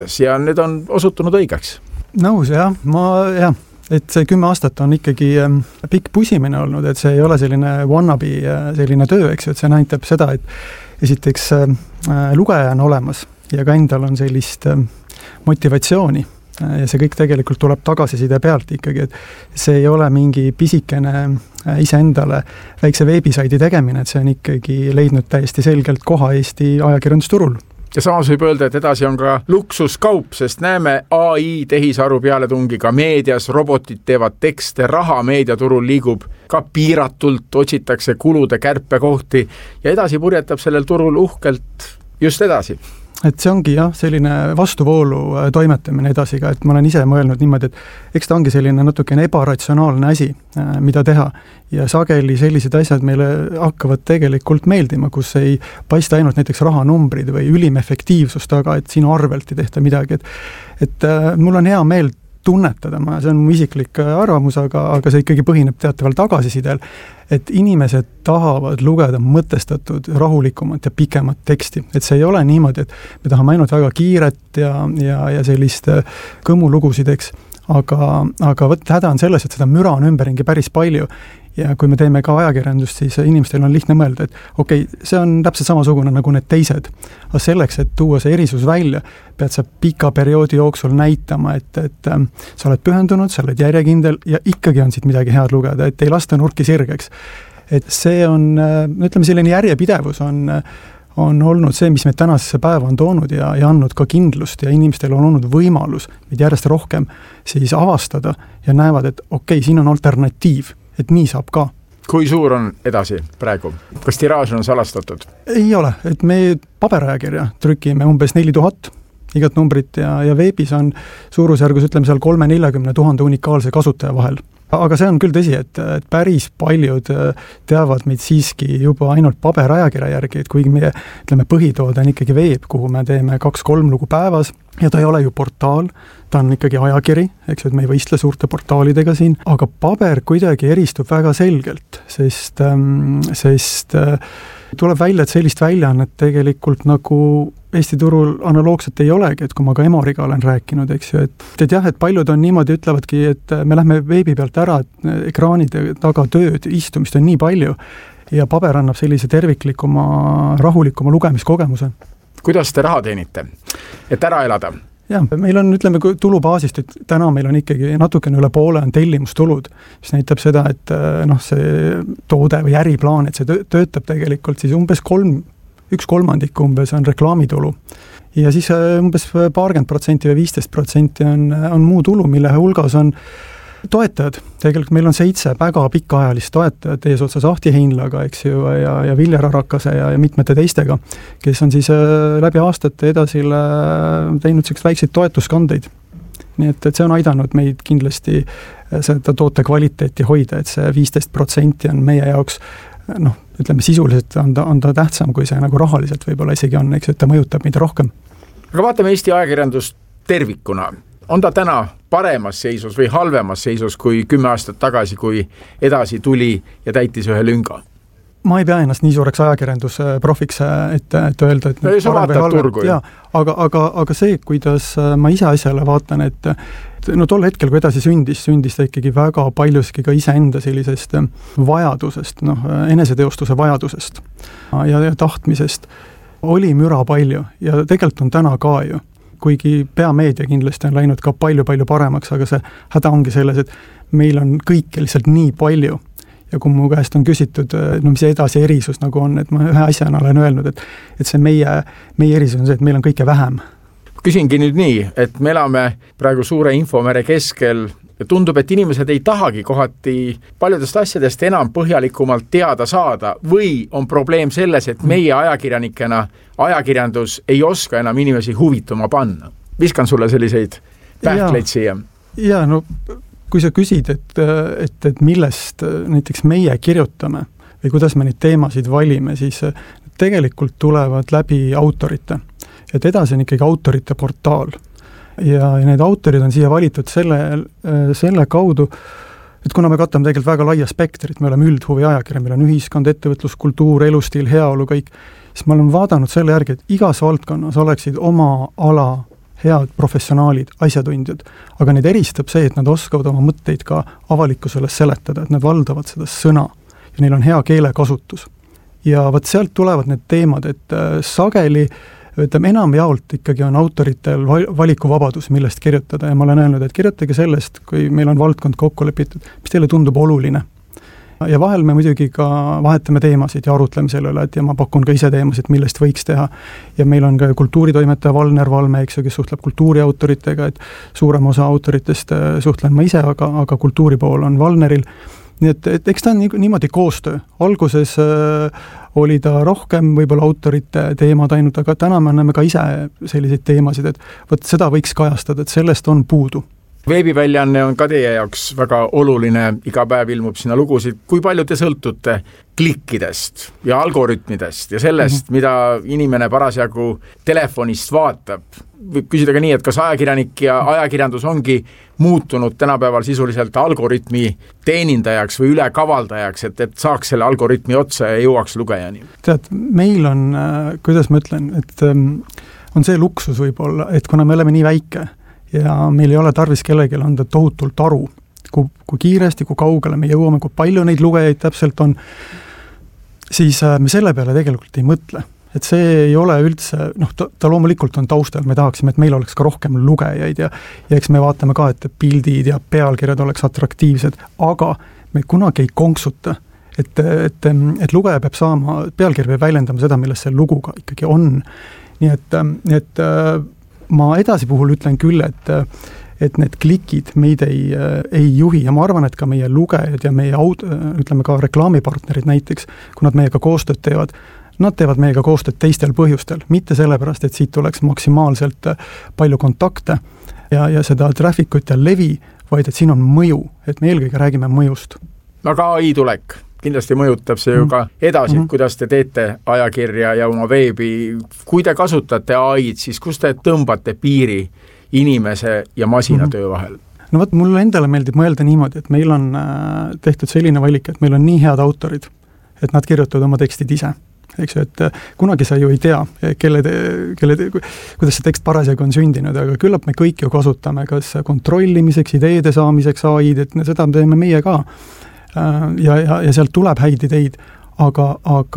ja need on osutunud õigeks. Nõus, et see 10 aastat on ikkagi pikk pusimine olnud, et see ei ole selline wannabe selline töö, eks ju, et see näitab seda, et esiteks lugeja on olemas ja ka endal on sellist motivatsiooni ja see kõik tegelikult tuleb tagasiside pealt ikkagi, et see ei ole mingi pisikene iseendale väikse veebisaidi tegemine, et see on ikkagi leidnud täiesti selgelt koha Eesti ajakirjandusturul. Ja samas võib öelda, et edasi on ka luksuskaup, sest näeme AI tehisaru pealetungi ka meedias, robotid teevad tekste, raha meediaturul liigub ka piiratult, otsitakse kulude kärpekohti ja edasi purjetab sellel turul uhkelt just edasi. Et see ongi selline vastuvoolu toimetamine edasi ka, et ma olen ise mõelnud niimoodi, et eks ta ongi selline natukene ebaratsionaalne asi, mida teha ja sageli sellised asjad meile hakkavad tegelikult meeldima, kus ei paista ainult näiteks rahanumbrid või ülim efektiivsus taga, et sinu arvelt ei tehta midagi, et mul on hea meel tunnetada, see on mu isiklik arvamus, aga see ikkagi põhineb teataval tagasisidel, et inimesed tahavad lugeda mõtestatud, rahulikumat ja pikemat teksti. Et see ei ole niimoodi, et me tahame ainult väga kiiret ja sellist kõmulugusid, eks. Aga häda on selles, et seda müra on ümberringi päris palju. Ja kui me teeme ka ajakirjandust, siis inimestel on lihtne mõelda, et okei, see on täpselt samasugune nagu need teised. Aga selleks, et tuua see erisus välja, pead sa pika perioodi jooksul näitama, et sa oled pühendunud, sa oled järjekindel ja ikkagi on siit midagi head lugeda, et ei lasta nurki sirgeks. Et see on, ütleme, selline järjepidevus on olnud see, mis meid tänasesse päeva on toonud ja andnud ka kindlust ja inimestel on olnud võimalus meid järjest rohkem siis avastada ja näevad, et okei, siin on alternatiiv. Et nii saab ka. Kui suur on edasi praegu? Kas tiraaž on salastatud? Ei ole, et me paberajakirja trükime umbes 4000 igat numbrit ja veebis on suurusjärgus, ütleme seal 340 000 unikaalse kasutaja vahel. Aga see on küll tõsi, et päris paljud teavad meid siiski juba ainult paberajakirja järgi, et kuigi meie põhitoode on ikkagi veeb, kuhu me teeme 2-3 lugu päevas ja ta ei ole ju portaal, ta on ikkagi ajakiri, eks, et me ei võistle suurte portaalidega siin, aga paber kuidagi eristub väga selgelt, sest tuleb välja, et sellist väljaannet tegelikult nagu Eesti turul analoogselt ei olegi, et kui ma ka Emoriga olen rääkinud, eks ju, et jah, et paljud on niimoodi ütlevadki, et me lähme veebi pealt ära, et ekraanide taga tööd, istumist on nii palju ja paber annab sellise terviklikuma, rahulikuma lugemiskogemuse. Kuidas te raha teenite, et ära elada? Jah, meil on, ütleme, tulubaasist, et täna meil on ikkagi natukene üle poole on tellimustulud, mis näitab seda, et see toode või äriplaan, et see töötab tegelikult siis umbes 1/3 umbes on reklaamitulu. Ja siis umbes 20% või 15% on muu tulu, mille hulgas on toetajad. Tegelikult meil on 7 väga pikaajalist toetajad ees otsas Ahti Heinlaga, eks ju, ja Viljar Arakase ja mitmete teistega, kes on siis läbi aastate edasile teinud sellised väikseid toetuskandeid. Nii et see on aidanud meid kindlasti seda toote kvaliteeti hoida, et see 15% on meie jaoks ütleme sisuliselt on ta tähtsam, kui see nagu rahaliselt võib-olla isegi on, eks, et ta mõjutab meid rohkem. Aga vaatame Eesti ajakirjandust tervikuna. On ta täna paremas seisus või halvemas seisus kui 10 aastat tagasi, kui edasi tuli ja täitis ühe lünga? Ma ei pea ennast nii suureks ajakirjandusprofiks, et öelda, et sa vaatad turgu. Aga see, kuidas ma ise asjale vaatan, et tol hetkel, kui edasi sündis ta ikkagi väga paljuski ka iseenda sellisest vajadusest, eneseteostuse vajadusest ja tahtmisest oli müra palju ja tegelikult on täna ka ju. Kuigi peameedia kindlasti on läinud ka palju-palju paremaks, aga see häda ongi selles, et meil on kõike lihtsalt nii palju. Ja kui mu käest on küsitud, mis edasi erisus nagu on, et ma ühe asjana olen öelnud, et see meie erisus on see, et meil on kõike vähem. Küsingi nüüd nii, et me elame praegu suure infomere keskel ja tundub, et inimesed ei tahagi kohati paljudest asjadest enam põhjalikumalt teada saada või on probleem selles, et meie ajakirjanikena ajakirjandus ei oska enam inimesi huvituma panna. Viskan sulle selliseid pähkleid siia. Ja, kui sa küsid, et millest näiteks meie kirjutame või kuidas me neid teemasid valime, siis tegelikult tulevad läbi autorite. Et edasi on ikkagi autorite portaal. Ja need autorid on siia valitud selle kaudu, et kuna me katame tegelikult väga laia spektrit, me oleme üldhuvi ajakirja, meil on ühiskond, ettevõtlus, kultuur, elustiil, heaolu, kõik, siis ma olen vaadanud selle järgi, et igas valdkonnas oleksid oma ala head professionaalid, asjatundjad, aga neid eristab see, et nad oskavad oma mõtteid ka avalikkusele seletada, et nad valdavad seda sõna ja neil on hea keelekasutus. Ja võt sealt tulevad need teemad, et sageli ütleme, enamjaolt ikkagi on autoritel valikuvabadus, millest kirjutada ja ma olen öelnud, et kirjutage sellest, kui meil on valdkond kokku lepitud, mis teile tundub oluline. Ja vahel me muidugi ka vahetame teemasid ja arutleme selle üle, et ja ma pakun ka ise teemasid, millest võiks teha. Ja meil on ka kultuuritoimetaja Valner Valme, eks ju, kes suhtleb kultuuriautoritega, et suurem osa autoritest suhtlen ma ise, aga kultuuri pool on Valneril. Nii et eks ta on niimoodi koostöö. Alguses oli ta rohkem võib-olla autorite teemad ainult, aga täna me anname ka ise selliseid teemasid, et võt seda võiks kajastada, et sellest on puudu. Veebiväljaanne on ka teie jaoks väga oluline, iga päev ilmub sinna lugusid. Kui palju te sõltute klikkidest ja algoritmidest ja sellest, mida inimene parasjagu telefonist vaatab? Võib küsida ka nii, et kas ajakirjanik ja ajakirjandus ongi muutunud tänapäeval sisuliselt algoritmi teenindajaks või ülekavaldajaks, et saaks selle algoritmi otsa ja jõuaks lugejani? Tead, meil on, kuidas ma ütlen, et on see luksus võib-olla, et kuna me oleme nii väike, ja meil ei ole tarvis kellelegi anda tohutult aru, kui kiiresti, kui kaugele me jõuame, kui palju neid lugejaid täpselt on, siis me selle peale tegelikult ei mõtle. Et see ei ole üldse, ta loomulikult on taustal, me tahaksime, et meil oleks ka rohkem lugejaid ja eks me vaatame ka, et pildid ja pealkirjad oleks atraktiivsed, aga me kunagi ei konksuta, et lugeja peab saama, pealkiri peab väljendama seda, milles see luguga ikkagi on. Nii et ma edasi puhul ütlen küll, et need klikid meid ei juhi ja ma arvan, et ka meie lugejad ja meie ütleme ka reklaamipartnerid näiteks, kui nad meiega koostööd teevad, nad teevad meiega koostööd teistel põhjustel, mitte sellepärast, et siit tuleks maksimaalselt palju kontakte ja seda trafficut ja levi, vaid et siin on mõju, et me eelkõige räägime mõjust. Aga AI tulek. Kindlasti mõjutab see ju ka edasi, kuidas te teete ajakirja ja oma veebi. Kui te kasutate AI-d, siis kus te tõmbate piiri inimese ja masinatöö vahel? No võt, mulle endale meeldib mõelda niimoodi, et meil on tehtud selline valik, et meil on nii head autorid, et nad kirjutavad oma tekstid ise. Eks ju, et kunagi sa ju ei tea, kuidas see tekst parasjagu on sündinud, aga küllap me kõik ju kasutame kas kontrollimiseks, ideede saamiseks AI-d, et seda teeme meie ka. Ja sealt tuleb häid ideid, aga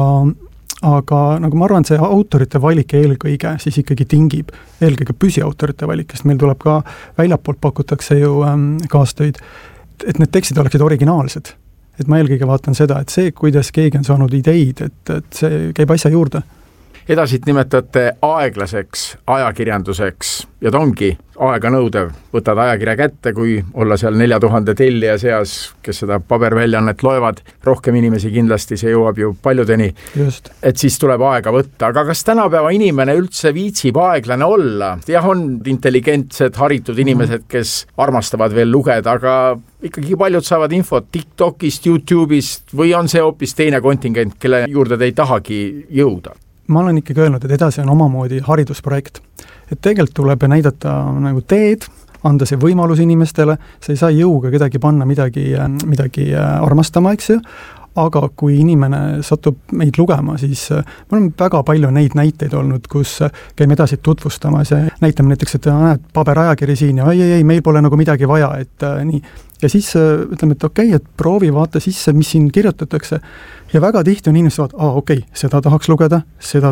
nagu ma arvan, see autorite valik eelkõige siis ikkagi tingib eelkõige püsiautorite valik, sest meil tuleb ka väljapoolt pakutakse ju kaastöid, et need tekstid oleksid originaalsed. Et ma eelkõige vaatan seda, et see, kuidas keegi on saanud ideid, et see käib asja juurde. Edasit nimetate aeglaseks ajakirjanduseks ja ta ongi aega nõudev. Võtad ajakirja kätte, kui olla seal 4000 tellija seas, kes seda paberväljannet loevad. Rohkem inimesi kindlasti, see jõuab ju paljudeni. Just. Et siis tuleb aega võtta. Aga kas tänapäeva inimene üldse viitsib aeglane olla? Jah, on intelligentsed, haritud inimesed, kes armastavad veel lugeda, aga ikkagi paljud saavad infot TikTokist, YouTube'ist või on see hoopis teine kontingent, kelle juurde te ei tahagi jõuda? Ma olen ikkagi öelnud, et edasi on omamoodi haridusprojekt. Et tegelikult tuleb näidata nagu teed, anda see võimalus inimestele, sa ei saa jõuga kedagi panna midagi armastama, eks ju, aga kui inimene satub meid lugema, siis mul on väga palju neid näiteid olnud, kus käime edasi tutvustamas ja näitame näiteks, et näed paberajakiri siin ja ei, meil pole nagu midagi vaja, et nii. Ja siis ütleme, et okei, et proovi vaata sisse, mis siin kirjutatakse. Ja väga tihti on inimesed okei, seda tahaks lugeda,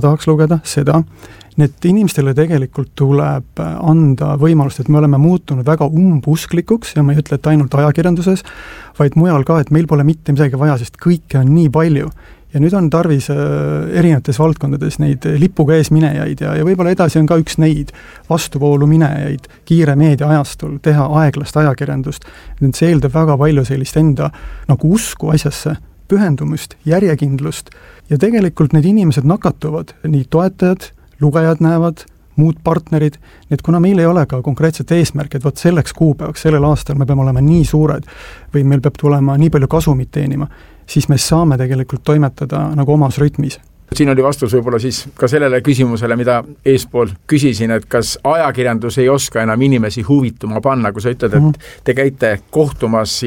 seda. Need inimestele tegelikult tuleb anda võimalust, et me oleme muutunud väga umbusklikuks ja ma ei ütle, et ainult ajakirjanduses, vaid mujal ka, et meil pole mitte midagi vaja, sest kõike on nii palju. Ja nüüd on tarvis erinevates valdkondades neid lipuga ees minejaid ja võib-olla edasi on ka üks neid vastuvoolu minejaid kiire meedia ajastul teha aeglast ajakirjandust. See eeldab väga palju sellist enda nagu usku asjasse, pühendumust, järjekindlust ja tegelikult need inimesed nakatuvad, nii toetajad, lugejad näevad, muud partnerid, et kuna meil ei ole ka konkreetset eesmärki, et selleks kuupäevaks, sellel aastal me peame olema nii suured või meil peab tulema nii palju kasumit teenima, siis me saame tegelikult toimetada nagu omas rütmis. Siin oli vastus võib-olla siis ka sellele küsimusele, mida eespool küsisin, et kas ajakirjandus ei oska enam inimesi huvituma panna, kui sa ütled, et te käite kohtumas ja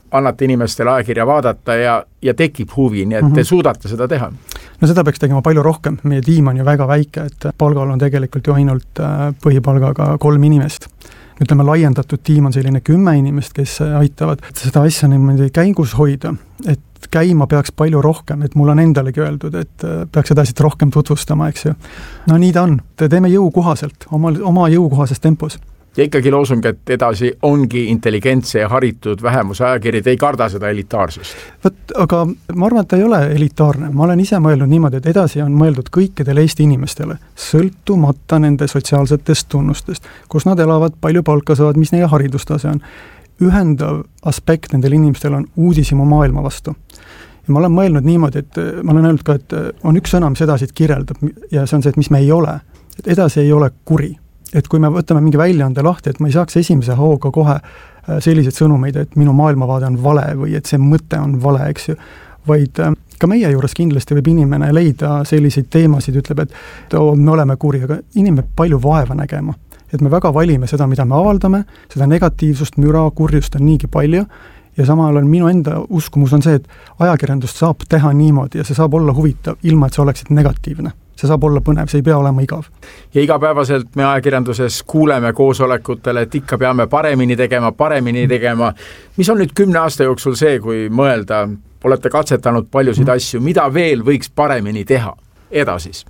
annate inimestele ajakirja vaadata ja tekib huvi, nii et te suudate seda teha? No seda peaks tegema palju rohkem, meie tiim on ju väga väike, et palgal on tegelikult ju ainult põhipalgaga 3 inimest. Ütleme, laiendatud tiim on selline 10 inimest, kes aitavad seda asja niimoodi käigus hoida, et käima peaks palju rohkem, et mul on endalegi öeldud, et peaks seda asjad rohkem tutvustama, eks ju. No nii ta on, teeme jõukohaselt, oma jõukohases tempos. Ja ikkagi loosung, et edasi ongi intelligentse ja haritud vähemuse ajakirjad, ei karda seda elitaarsust. Aga ma arvan, et ta ei ole elitaarne. Ma olen ise mõelnud niimoodi, et edasi on mõeldud kõikidele Eesti inimestele, sõltumata nende sotsiaalsetest tunnustest, kus nad elavad, palju palka saavad, mis neie haridustase on. Ühendav aspekt nendel inimestel on uudishimu maailma vastu. Ja ma olen mõelnud niimoodi, et ma olen öelnud ka, et on üks sõna, mis edasi kirjeldab ja see on see, et mis me ei ole. Et edasi ei ole kuri. Et kui me võtame mingi väljaande lahti, et ma ei saaks esimese hooga kohe sellised sõnumeid, et minu maailmavaade on vale või et see mõte on vale, eks ju, vaid ka meie juures kindlasti võib inimene leida selliseid teemasid, ütleb, et me oleme kuri, aga inimene palju vaeva nägema. Et me väga valime seda, mida me avaldame, seda negatiivsust, müra, kurjust on niigi palju ja samal on minu enda uskumus on see, et ajakirjandust saab teha niimoodi ja see saab olla huvitav, ilma et see oleksid negatiivne. See saab olla põnev, see ei pea olema igav. Ja igapäevaselt me ajakirjanduses kuuleme koosolekutele, et ikka peame paremini tegema. Mis on nüüd 10 aasta jooksul see, kui mõelda, olete katsetanud paljusid asju, mida veel võiks paremini teha edasis?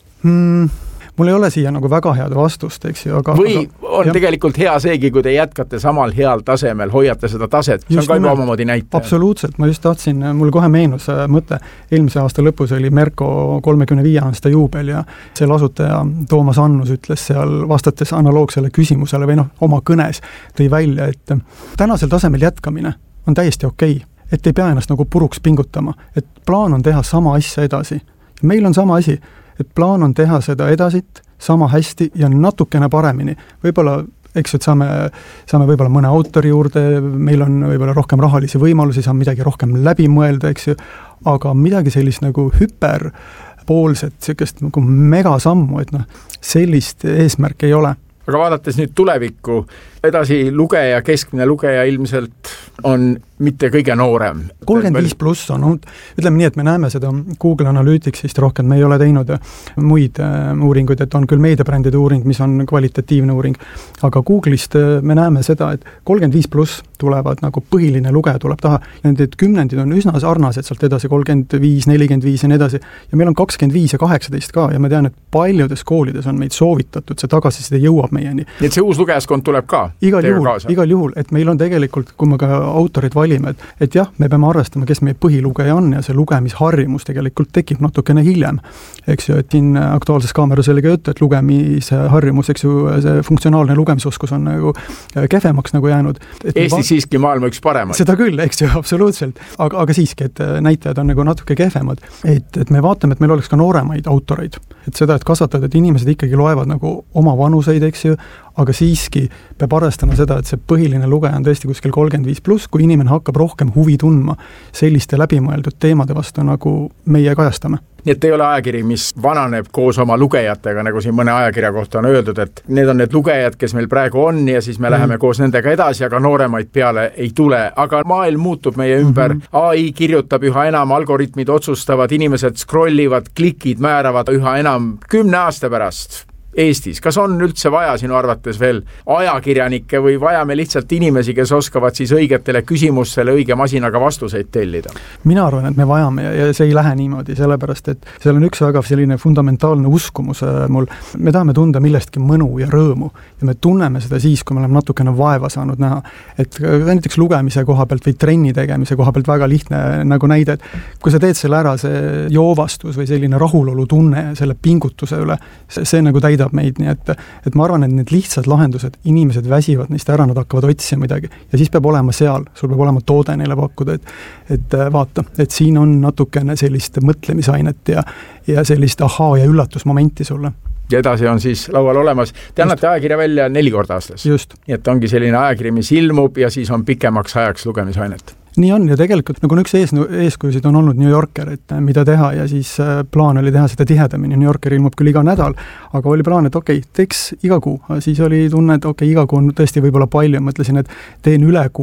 Mul ei ole siia nagu väga head vastust, eks ju, aga... Või on tegelikult hea seegi, kui te jätkate samal heal tasemel, hoiate seda taset, see on ka juba omamoodi näitaja. Absoluutselt, ma just tahtsin, mul kohe meenus mõte, eelmise aasta lõpus oli Merko 35 aasta juubel ja see lasutaja Toomas Annus ütles seal vastates analoogsele küsimusele või oma kõnes tõi välja, et tänasel tasemel jätkamine on täiesti okei, et ei pea ennast nagu puruks pingutama, et plaan on teha sama asja edasi. Meil on sama asi, et plaan on teha seda edasit sama hästi ja natukene paremini. Võib-olla, eks, et saame võib-olla mõne autori juurde, meil on võib-olla rohkem rahalisi võimalusi, saame midagi rohkem läbi mõelda, eks ju, aga midagi sellist nagu hüperpoolset, sellist nagu megasammu, et sellist eesmärk ei ole. Aga vaadates nüüd tulevikku, edasi lugeja, keskmine lugeja ilmselt on mitte kõige noorem. 35 pluss on, ütleme nii, et me näeme seda Google Analyticsist rohkem, me ei ole teinud muid uuringuid, et on küll meediabrändide uuring, mis on kvalitatiivne uuring, aga Google'ist me näeme seda, et 35 pluss tulevad nagu põhiline lugeja tuleb taha, nended kümnendid on üsna sarnased sealt edasi, 35, 45 ja nii edasi, ja meil on 25 ja 18 ka, ja ma tean, et paljudes koolides on meid soovitatud, see tagasiside jõuab meieni. Nii et see uus lugejaskond tuleb ka? Igal juhul, et meil on tegelikult, kui me ka autorid valime, et jah, me peame arvestama, kes meie põhilugeja on ja see lugemisharjumus tegelikult tekib natukene hiljem. Eks ju, et siin Aktuaalses Kaameras sellega juttu, et lugemisharjumus, eks ju, see funktsionaalne lugemisoskus on nagu kehvemaks nagu jäänud. Eesti siiski maailma üks paremaid. Seda küll, eks ju, absoluutselt. Aga siiski, et näitajad on nagu natuke kehvemad. Et me vaatame, et meil oleks ka nooremaid autoreid. Et seda, et kasvatada, et inimesed ikkagi loevad nagu oma vanuseid, eks ju, aga siiski peab arvestama seda, et see põhiline lugeja on tõesti kuskil 35 pluss, kui inimene hakkab rohkem huvi tundma selliste läbimõeldud teemade vastu, nagu meie kajastame. Nii et ei ole ajakiri, mis vananeb koos oma lugejatega, nagu siin mõne ajakirja kohta on öeldud, et need on need lugejad, kes meil praegu on ja siis me läheme koos nendega edasi, aga nooremaid peale ei tule. Aga maailm muutub meie ümber, AI kirjutab üha enam, algoritmid otsustavad, inimesed scrollivad, klikid määravad üha enam 10 aasta pärast. Eestis. Kas on üldse vaja sinu arvates veel ajakirjanikke või vajame lihtsalt inimesi, kes oskavad siis õigetele küsimustele õige masinaga vastuseid tellida? Mina arvan, et me vajame ja see ei lähe niimoodi, sellepärast et seal on üks väga selline fundamentaalne uskumus mul. Me tahame tunda millestki mõnu ja rõõmu ja me tunneme seda siis, kui me oleme natukene vaeva saanud näha. Et näiteks lugemise koha pealt või trenni tegemise koha pealt väga lihtne nagu näide, et kui sa teed selle ära, see joovastus või selline rahulolu tunne selle pingutuse üle, see nagu täidab meid, nii et ma arvan, et need lihtsad lahendused, inimesed väsivad neist ära, nad hakkavad otsima midagi ja siis peab olema seal, sul peab olema toode neile pakkuda, et vaata, et siin on natukene sellist mõtlemisainet ja sellist ahaa ja üllatusmomenti sulle. Ja edasi on siis laual olemas. Te annate ajakirja välja 4 korda aastas. Just. Nii et ongi selline ajakiri, mis ilmub ja siis on pikemaks ajaks lugemisainet. Nii on ja tegelikult nagu üks eeskujusid on olnud New Yorker, et mida teha ja siis plaan oli teha seda tihedamini. New Yorker ilmub küll iga nädal, aga oli plaan, et teeks iga kuu. Siis oli tunne, et iga kuu on tõesti võib-olla palju. Mõtlesin, et teen üle kuu.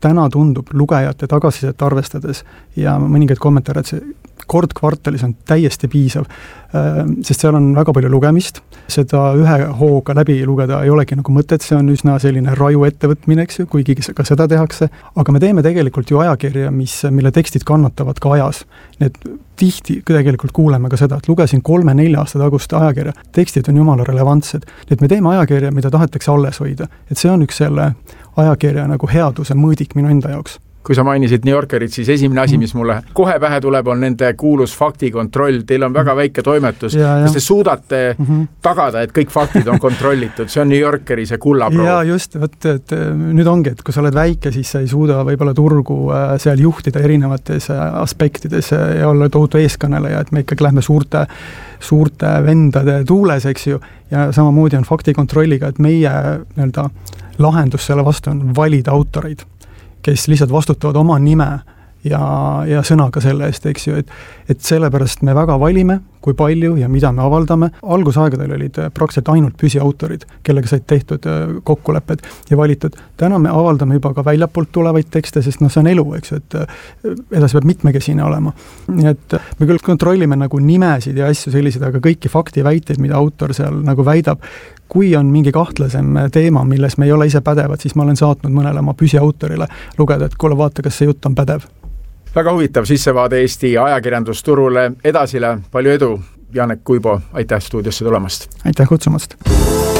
täna tundub lugejate tagasisidet arvestades ja mõningaid kommentaare, et see kord kvartalis on täiesti piisav, sest seal on väga palju lugemist, seda ühe hooga läbi lugeda ei olegi nagu mõtet, see on üsna selline raju ettevõtmine, eks ju, kuigi ka seda tehakse, aga me teeme tegelikult ju ajakirja, mille tekstid kannatavad ka ajas. Need tihti tegelikult kuuleme ka seda, et lugesin 3-4 aasta tagust ajakirja, tekstid on jumala relevantsed, nii et me teeme ajakirja, mida tahetakse alles hoida, et see on üks selle ajakirja nagu headuse mõõdik minu enda jaoks. Kui sa mainisid New Yorkerit, siis esimene asi, mis mulle kohe pähe tuleb, on nende kuulus faktikontroll. Teil on väga väike toimetus. Kas te suudate tagada, et kõik faktid on kontrollitud? See on New Yorkeri see kullaproov. Ja just, et nüüd ongi, et kui sa oled väike, siis sa ei suuda võib-olla turgu seal juhtida erinevates aspektides ja olla tohutu eeskõneleja, et me ikkagi lähme suurte vendade tuules, eks ju, ja samamoodi on faktikontrolliga, et meie lahendus selle vastu on valida autoreid, kes lihtsalt vastutavad oma nime ja sõnaga selle eest, eks ju, et sellepärast me väga valime, kui palju ja mida me avaldame. Algusaegadel olid praktiliselt ainult püsiautorid, kellega said tehtud kokkulepped ja valitud. Täna me avaldame juba ka väljapoolt tulevaid tekste, sest see on elu, eks ju, et edasi peab mitmekesine olema. Nii et me küll kontrollime nagu nimesid ja asju selliseid, aga kõiki faktiväiteid, mida autor seal nagu väidab, kui on mingi kahtlasem teema, milles me ei ole ise pädevad, siis ma olen saatnud mõnele oma püsiautorile lugeda, et kuule, vaata, kas see jutt on pädev. Väga huvitav sissevaade Eesti ajakirjandusturule edasile. Palju edu, Janek Kuibo, aitäh stuudiosse tulemast! Aitäh kutsumast!